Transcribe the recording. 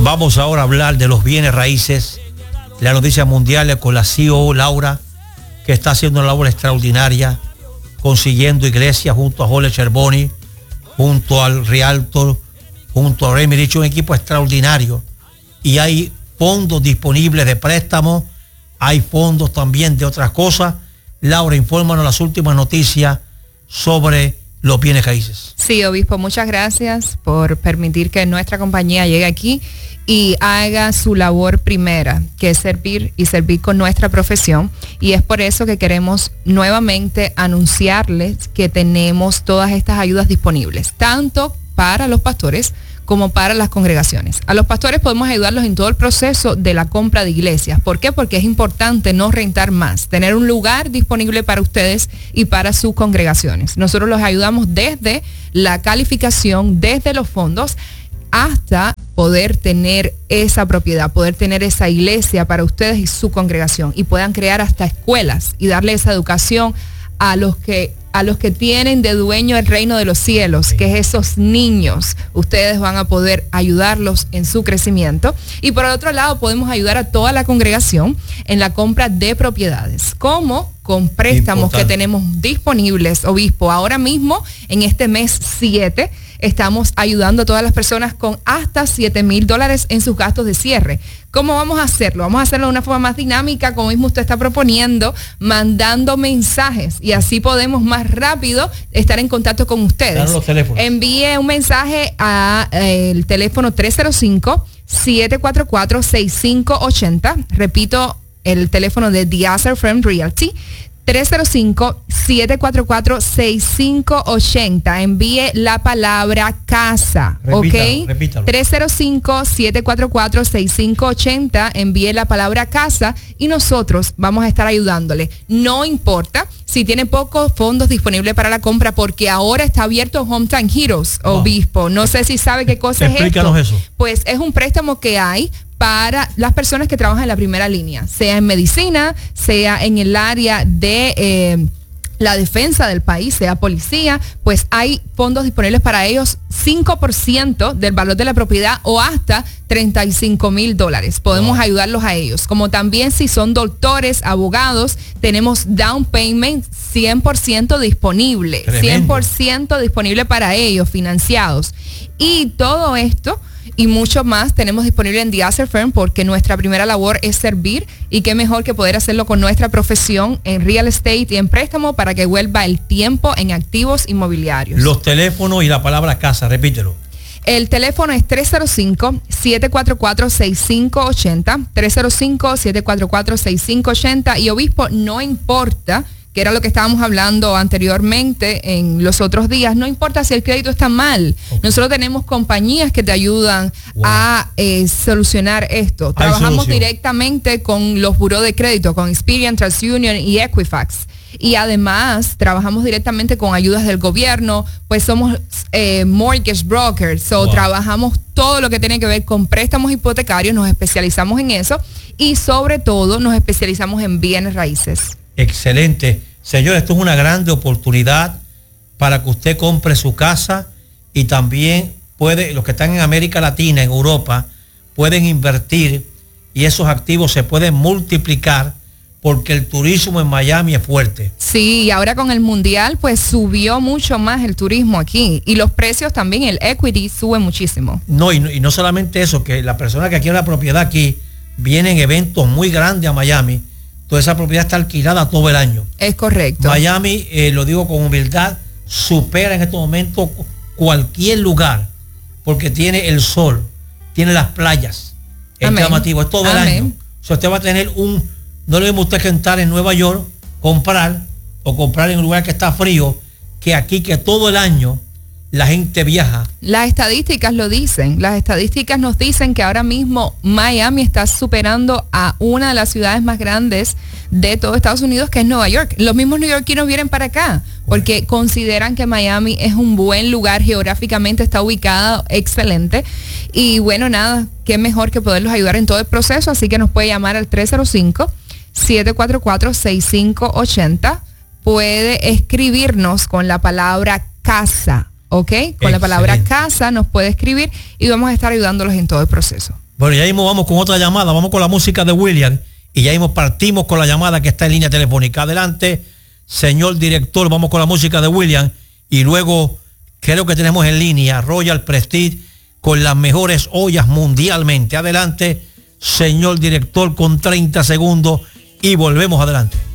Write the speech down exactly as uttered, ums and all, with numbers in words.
Vamos ahora a hablar de los bienes raíces, la noticia mundial con la C E O Laura, que está haciendo una labor extraordinaria, consiguiendo iglesias junto a Jorge Cherboni, junto al Realtor, junto a Remy Rich, un equipo extraordinario. Y hay fondos disponibles de préstamo, hay fondos también de otras cosas. Laura, infórmanos las últimas noticias sobre los bienes raíces. Sí, obispo, muchas gracias por permitir que nuestra compañía llegue aquí y haga su labor primera, que es servir y servir con nuestra profesión. Y es por eso que queremos nuevamente anunciarles que tenemos todas estas ayudas disponibles, tanto para los pastores como para las congregaciones. A los pastores podemos ayudarlos en todo el proceso de la compra de iglesias. ¿Por qué? Porque es importante no rentar más, tener un lugar disponible para ustedes y para sus congregaciones. Nosotros los ayudamos desde la calificación, desde los fondos, hasta poder tener esa propiedad, poder tener esa iglesia para ustedes y su congregación, y puedan crear hasta escuelas y darle esa educación a los que a los que tienen de dueño el reino de los cielos, sí. que es esos niños. Ustedes van a poder ayudarlos en su crecimiento. Y por el otro lado, podemos ayudar a toda la congregación en la compra de propiedades, como con préstamos Importante. que tenemos disponibles, obispo. Ahora mismo, en este mes siete, estamos ayudando a todas las personas con hasta siete mil dólares en sus gastos de cierre. ¿Cómo vamos a hacerlo? Vamos a hacerlo de una forma más dinámica, como mismo usted está proponiendo, mandando mensajes, y así podemos más rápido estar en contacto con ustedes. Los teléfonos. Envíe un mensaje a eh, el teléfono tres cero cinco, siete cuatro cuatro, seis cinco ocho cero. Repito, el teléfono de The Asser Firm Realty, tres cero cinco, siete cuatro cuatro, seis cinco ocho cero. Envíe la palabra casa, repítalo, ¿ok? Repítalo. tres cero cinco, siete cuatro cuatro, seis cinco ocho cero. Envíe la palabra casa y nosotros vamos a estar ayudándole. No importa si tiene pocos fondos disponibles para la compra, porque ahora está abierto Hometown Heroes, obispo. No sé si sabe qué cosa es esto. Explícanos eso. Pues es un préstamo que hay para las personas que trabajan en la primera línea, sea en medicina, sea en el área de eh, la defensa del país, sea policía, pues hay fondos disponibles para ellos, cinco por ciento del valor de la propiedad o hasta treinta y cinco mil dólares. Podemos wow. ayudarlos a ellos. Como también si son doctores, abogados, tenemos down payment cien por ciento disponible, Tremendo. cien por ciento disponible para ellos, financiados. Y todo esto y mucho más tenemos disponible en The Asser Firm, porque nuestra primera labor es servir, y qué mejor que poder hacerlo con nuestra profesión en real estate y en préstamo para que vuelva el tiempo en activos inmobiliarios. Los teléfonos y la palabra casa, repítelo. El teléfono es tres cero cinco, siete cuatro cuatro, seis cinco ocho cero, tres cero cinco, siete cuatro cuatro, seis cinco ocho cero, y obispo, no importa, que era lo que estábamos hablando anteriormente en los otros días, no importa si el crédito está mal. Okay. Nosotros tenemos compañías que te ayudan wow. a eh, solucionar esto. Trabajamos directamente con los buró de crédito, con Experian, TransUnion y Equifax. Y además trabajamos directamente con ayudas del gobierno, pues somos eh, mortgage brokers, so wow. trabajamos todo lo que tiene que ver con préstamos hipotecarios, nos especializamos en eso, y sobre todo nos especializamos en bienes raíces. Excelente. Señor, esto es una grande oportunidad para que usted compre su casa, y también puede, los que están en América Latina, en Europa, pueden invertir, y esos activos se pueden multiplicar, porque el turismo en Miami es fuerte. Sí, y ahora con el mundial pues subió mucho más el turismo aquí, y los precios también, el equity sube muchísimo. No, y no, y no solamente eso, que la persona que quiere la propiedad aquí, vienen eventos muy grandes a Miami. Toda esa propiedad está alquilada todo el año. Es correcto. Miami, eh, lo digo con humildad, supera en estos momentos cualquier lugar, porque tiene el sol, tiene las playas, es Amén. llamativo, es todo Amén. el año. O sea, usted va a tener un, no le mismo usted que entrar en Nueva York, comprar, o comprar en un lugar que está frío, que aquí, que todo el año la gente viaja. Las estadísticas lo dicen, las estadísticas nos dicen que ahora mismo Miami está superando a una de las ciudades más grandes de todo Estados Unidos, que es Nueva York. Los mismos neoyorquinos vienen para acá, porque bueno. consideran que Miami es un buen lugar, geográficamente está ubicado excelente, y bueno, nada, qué mejor que poderlos ayudar en todo el proceso, así que nos puede llamar al tres cero cinco, siete cuatro cuatro, seis cinco ocho cero, puede escribirnos con la palabra casa. ¿Ok? Con Excelente. La palabra casa nos puede escribir y vamos a estar ayudándolos en todo el proceso. Bueno, ya mismo vamos con otra llamada, vamos con la música de William y ya mismo partimos con la llamada que está en línea telefónica. Adelante, señor director, vamos con la música de William y luego creo que tenemos en línea Royal Prestige con las mejores ollas mundialmente. Adelante, señor director, con treinta segundos y volvemos adelante.